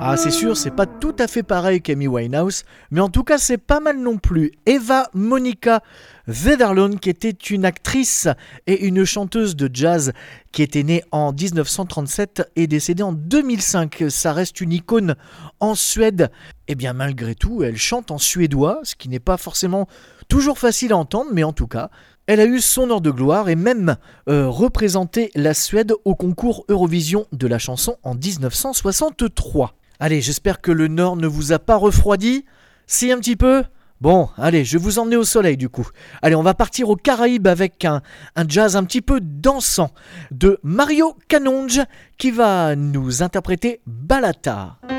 Ah, c'est sûr, c'est pas tout à fait pareil qu'Amy Winehouse, mais en tout cas, c'est pas mal non plus. Eva Monica Wetherlund, qui était une actrice et une chanteuse de jazz qui était née en 1937 et décédée en 2005. Ça reste une icône en Suède. Et bien malgré tout, elle chante en suédois, ce qui n'est pas forcément toujours facile à entendre, mais en tout cas, elle a eu son heure de gloire et même représenté la Suède au concours Eurovision de la chanson en 1963. Allez, j'espère que le Nord ne vous a pas refroidi. Si, un petit peu ? Bon, allez, je vais vous emmener au soleil du coup. Allez, on va partir aux Caraïbes avec un jazz un petit peu dansant de Mario Canonge qui va nous interpréter Balata.